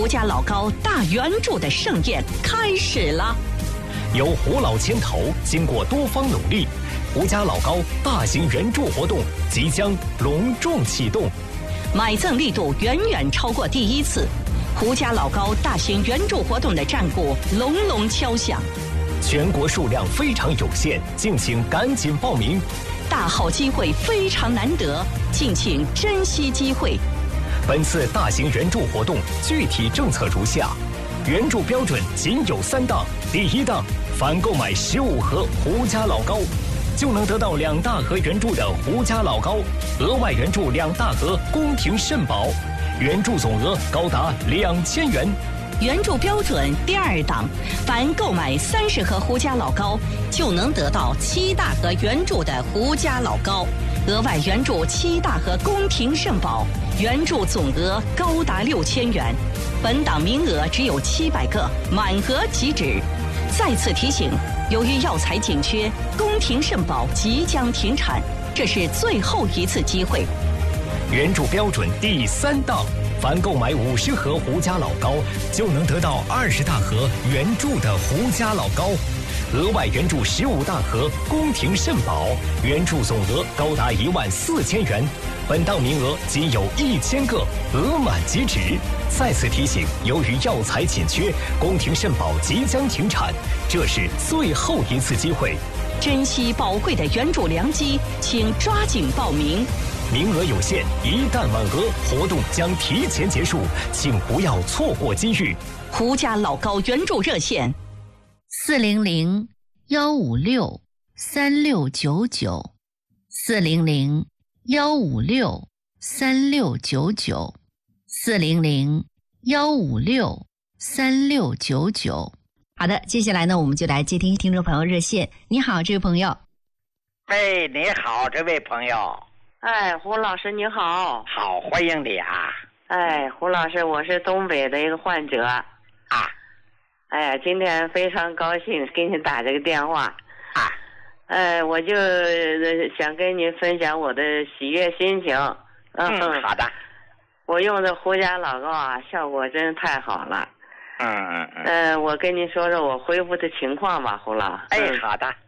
胡家老高大援助的盛宴开始了。 由胡老牵头，经过多方努力，胡家老高大型援助活动即将隆重启动， 买赠力度远远超过第一次，胡家老高大型援助活动的战鼓隆隆敲响。 全国数量非常有限，敬请赶紧报名。 大好机会非常难得，敬请珍惜机会。 本次大型援助活动具体政策如下：援助标准仅有3档。第1档，凡购买15盒胡家老高，就能得到2大盒援助的胡家老高，额外援助2大盒宫廷肾宝，援助总额高达2000元。 援助标准第2档，凡购买30盒胡家老高，就能得到7大盒援助的胡家老高，额外援助7大盒宫廷肾宝，援助总额高达6000元。本档名额只有700个，满额即止。再次提醒，由于药材紧缺，宫廷肾宝即将停产，这是最后一次机会。 援助标准第3档，凡购买50盒胡家老高，就能得到20大盒援助的胡家老高，额外援助15大盒宫廷肾宝，援助总额高达14000元。本档名额仅有1000个，额满即止。再次提醒，由于药材紧缺，宫廷肾宝即将停产，这是最后一次机会。 珍惜宝贵的援助良机，请抓紧报名。 名额有限，一旦满额，活动将提前结束，请不要错过机遇。 胡家老高援助热线 400-156-3699，400-156-3699。好的，接下来呢，我们就来接听听众朋友热线。你好，这位朋友。 哎，你好，这位朋友。 哎，胡老师你好。 好，欢迎你啊。 哎，胡老师，我是东北的一个患者啊。哎呀，今天非常高兴给你打这个电话啊。 我就想跟你分享我的喜悦心情。 好的。 我用的胡家老高啊，效果真太好了。我跟你说说我恢复的情况吧，胡老。 哎，好的。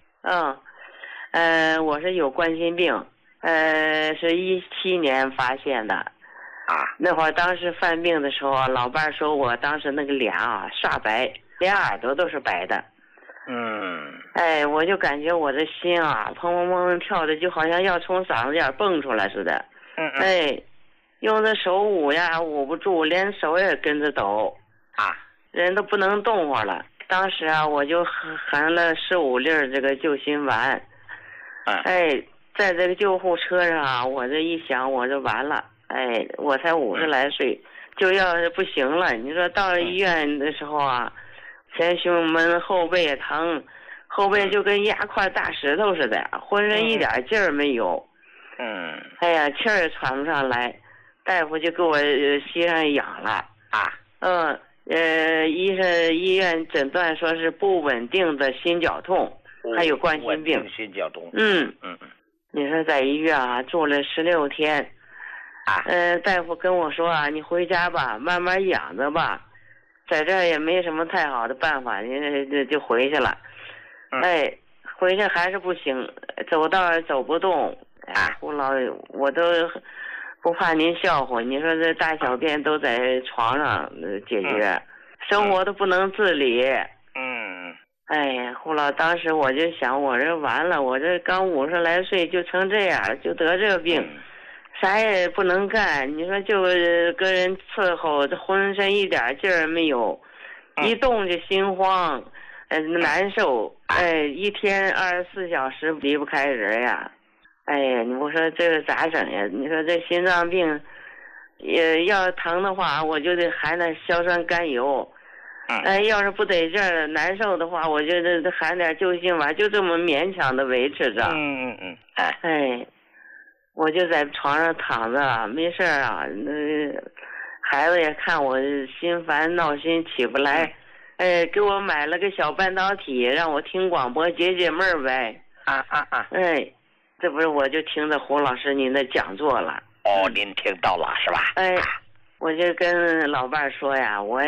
我是有冠心病，是17年发现的。那会儿当时犯病的时候，老伴说我当时那个脸啊刷白，连耳朵都是白的。我就感觉我的心啊砰砰砰跳的，就好像要从嗓子眼蹦出来似的。用的手捂呀捂不住，连手也跟着抖。人都不能动活了。当时啊，我就含了15粒这个救心丸。在这个救护车上啊，我这一想，我就完了。我才50来岁，就要是不行了。你说到了医院的时候啊，前胸闷，后背也疼，后背就跟压块大石头似的，浑身一点劲儿没有。气儿喘不上来，大夫就给我吸上氧了。医院诊断说是不稳定的心绞痛，还有冠心病。 心绞痛。 你说在医院啊住了16天。大夫跟我说啊，你回家吧，慢慢养着吧，在这儿也没什么太好的办法，你就回去了。回去还是不行，走道走不动。胡老，我都不怕您笑话，你说这大小便都在床上解决，生活都不能自理。胡老，当时我就想，我这完了，我这刚50来岁就成这样，就得这个病。啥也不能干，你说就跟人伺候，这浑身一点劲儿没有，一动就心慌，难受，一天24小时离不开人呀。你不说这个咋整呀？你说这心脏病，也要疼的话，我就得含点硝酸甘油。要是不得劲儿难受的话，我就得含点救心丸，就这么勉强的维持着。我就在床上躺着，没事啊。孩子也看我心烦闹心起不来，给我买了个小半导体，让我听广播解解闷儿呗。这不是我就听着胡老师您的讲座了。 您听到了是吧？ 我就跟老伴说呀，我